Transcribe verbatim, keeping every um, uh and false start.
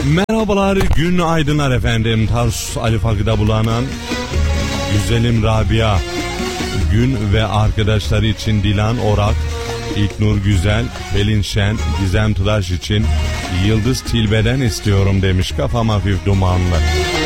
Merhabalar, gün aydınlar efendim. Tarsus Ali Fakı'da bulanan güzelim Rabia, Gün ve arkadaşları için Dilan Orak, İlknur Güzel, Pelin Şen, Gizem Tıraş için Yıldız Tilbe'den istiyorum demiş, kafam hafif dumanlı.